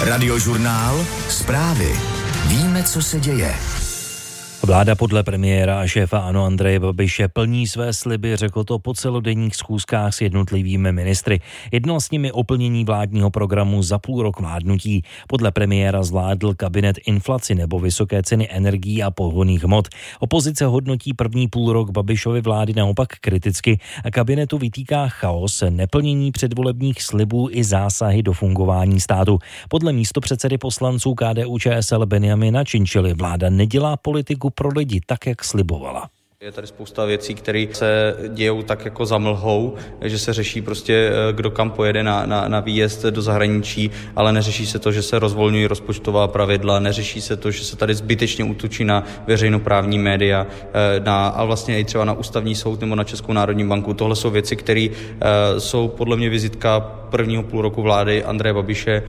Radiožurnál, zprávy. Víme, co se děje. Vláda podle premiéra a šéfa ANO Andreje Babiše plní své sliby, řekl to po celodenních schůzkách s jednotlivými ministry. Jednal s nimi o plnění vládního programu za půl rok vládnutí. Podle premiéra zvládl kabinet inflaci nebo vysoké ceny energií a pohonných hmot. Opozice hodnotí první půlrok Babišovy vlády naopak kriticky a kabinetu vytýká chaos, neplnění předvolebních slibů i zásahy do fungování státu. Podle místopředsedy poslanců KDU-ČSL Benjamina Czinčily vláda nedělá politiku pro lidi tak, jak slibovala. Je tady spousta věcí, které se dějou tak jako za mlhou, že se řeší prostě, kdo kam pojede na výjezd do zahraničí, ale neřeší se to, že se rozvolňují rozpočtová pravidla, neřeší se to, že se tady zbytečně útočí na veřejnoprávní média, a vlastně i třeba na ústavní soud nebo na Českou národní banku. Tohle jsou věci, které jsou podle mě vizitka prvního půl roku vlády Andreje Babiše.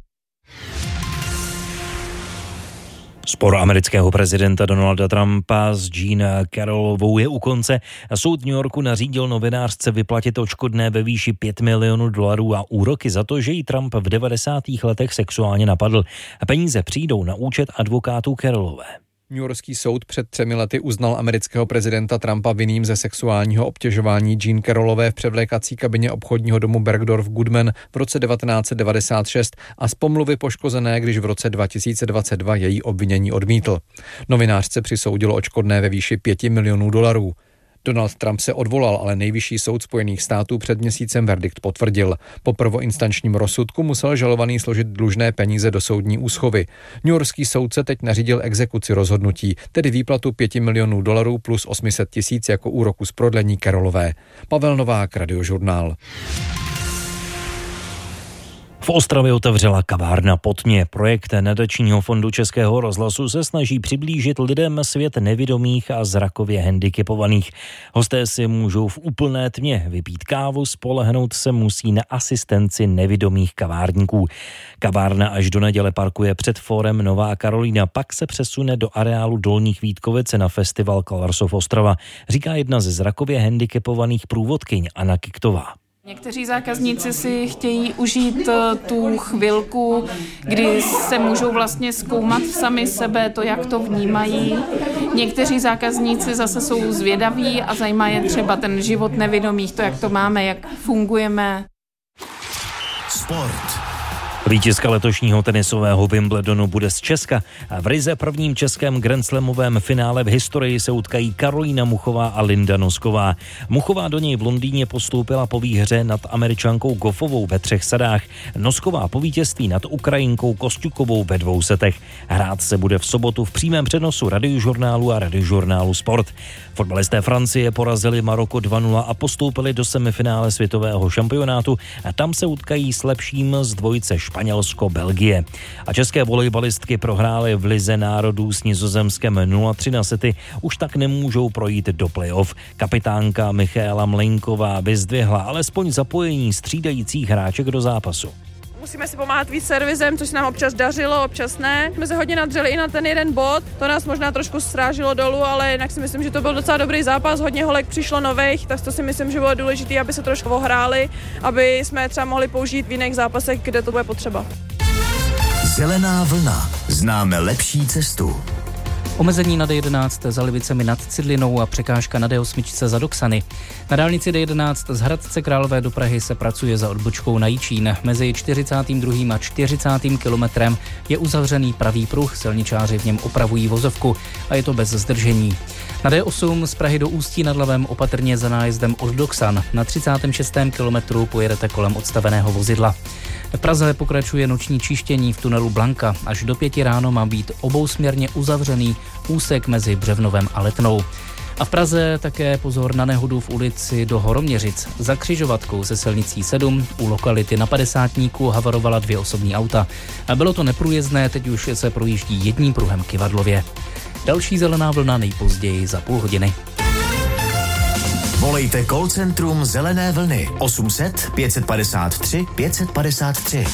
Spor amerického prezidenta Donalda Trumpa s Jean Carrollovou je u konce. Soud v New Yorku nařídil novinářce vyplatit odškodné ve výši $5 milionů a úroky za to, že ji Trump v 90. letech sexuálně napadl. Peníze přijdou na účet advokátů Carrollové. Newyorský soud před 3 lety uznal amerického prezidenta Trumpa vinným ze sexuálního obtěžování Jean Carrollové v převlékací kabině obchodního domu Bergdorf Goodman v roce 1996 a z pomluvy poškozené, když v roce 2022 její obvinění odmítl. Novinářce přisoudilo odškodné ve výši $5 milionů. Donald Trump se odvolal, ale nejvyšší soud Spojených států před měsícem verdikt potvrdil. Po prvoinstančním rozsudku musel žalovaný složit dlužné peníze do soudní úschovy. Newyorský soudce teď nařídil exekuci rozhodnutí, tedy výplatu $5 milionů plus 800 000 jako úroku z prodlení Carrollové. Pavel Novák, Radiožurnál. V Ostravě otevřela kavárna Potmě. Projekt nadačního fondu Českého rozhlasu se snaží přiblížit lidem svět nevidomých a zrakově handicapovaných. Hosté si můžou v úplné tmě vypít kávu, spolehnout se musí na asistenci nevidomých kavárníků. Kavárna až do neděle parkuje před fórem Nová Karolína, pak se přesune do areálu Dolních Vítkovic na festival Colors of Ostrava, říká jedna ze zrakově handicapovaných průvodkyň Anna Kiktová. Někteří zákazníci si chtějí užít tu chvilku, kdy se můžou vlastně zkoumat sami sebe, to, jak to vnímají. Někteří zákazníci zase jsou zvědaví a zajímá je třeba ten život nevidomých, to, jak to máme, jak fungujeme. Sport. Vítězka letošního tenisového Wimbledonu bude z Česka a v ryze prvním českém grandslamovém finále v historii se utkají Karolína Muchová a Linda Nosková. Muchová do něj v Londýně postoupila po výhře nad Američankou Goffovou ve 3 sadách. Nosková po vítězství nad Ukrajinkou Kostjukovou ve 2 setech. Hrát se bude v sobotu v přímém přenosu Radiožurnálu a Radiožurnálu Sport. Fotbalisté Francie porazili Maroko 2-0 a postoupili do semifinále světového šampionátu a tam se utkají s lepším z dvojice Španělsko-Belgie. A české volejbalistky prohrály v Lize národů s Nizozemskem 0-3 na sety, už tak nemůžou projít do playoff. Kapitánka Michaela Mlejnková vyzdvihla alespoň zapojení střídajících hráček do zápasu. Musíme si pomáhat víc servisem, což se nám občas dařilo, občas ne. Jsme se hodně nadřeli i na ten jeden bod, to nás možná trošku srážilo dolů, ale jinak si myslím, že to byl docela dobrý zápas, hodně holek přišlo nových, tak to si myslím, že bylo důležité, aby se trošku ohráli, aby jsme třeba mohli použít v jiných zápasech, kde to bude potřeba. Zelená vlna. Známe lepší cestu. Omezení na D11 za Libicemi nad Cidlinou a překážka na D8 za Doksany. Na dálnici D11 z Hradce Králové do Prahy se pracuje za odbočkou na Jičín. Mezi 42. a 40. kilometrem je uzavřený pravý pruh, silničáři v něm opravují vozovku a je to bez zdržení. Na D8 z Prahy do Ústí nad Labem opatrně za nájezdem od Doksan. Na 36. kilometru pojedete kolem odstaveného vozidla. V Praze pokračuje noční čištění v tunelu Blanka. Až do 5 ráno má být obousměrně uzavřený úsek mezi Břevnovem a Letnou. A v Praze také pozor na nehodu v ulici do Horoměřic. Za křižovatkou se silnicí 7 u lokality na Padesátníku havarovala 2 osobní auta. A bylo to neprůjezdné, teď už se projíždí jedním pruhem k Ivadlově. Další zelená vlna nejpozději za půl hodiny. Volejte call centrum Zelené vlny 800 553 553.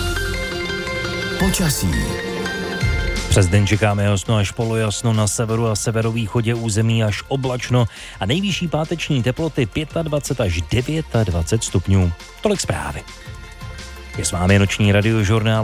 Počasí. Přes den čekáme jasno až polojasno, na severu a severovýchodě území až oblačno a nejvyšší páteční teploty 25 až 29 stupňů. Tolik zprávy. Je s vámi noční radiožurnál.